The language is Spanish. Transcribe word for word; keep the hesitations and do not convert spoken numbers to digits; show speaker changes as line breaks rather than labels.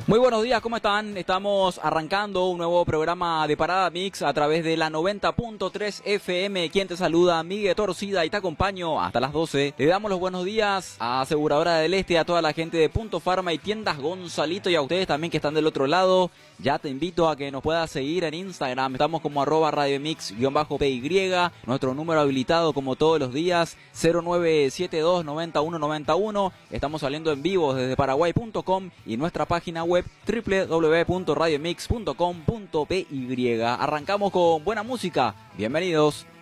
Muy buenos días, ¿cómo están? Estamos arrancando un nuevo programa de Parada Mix a través de la noventa punto tres F M. Quien te saluda, Miguel Torcida, y te acompaño hasta las doce. Le damos los buenos días a Aseguradora del Este, a toda la gente de Punto Farma y Tiendas Gonzalito, y a ustedes también que están del otro lado. Ya te invito a que nos puedas seguir en Instagram. Estamos como arroba radiomix-py. Nuestro número habilitado como todos los días, cero nueve siete dos, noventa y uno noventa y uno. Estamos saliendo en vivo desde paraguay punto com y nuestra página web doble u doble u doble u punto radiomix punto com punto p y. Arrancamos con buena música. Bienvenidos.